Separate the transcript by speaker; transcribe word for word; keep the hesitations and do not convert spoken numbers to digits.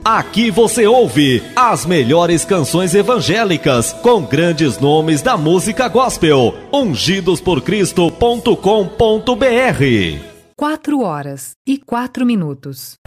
Speaker 1: Aqui você ouve as melhores canções evangélicas com grandes nomes da música gospel. ungidos por cristo ponto com ponto br.
Speaker 2: Quatro horas e quatro minutos.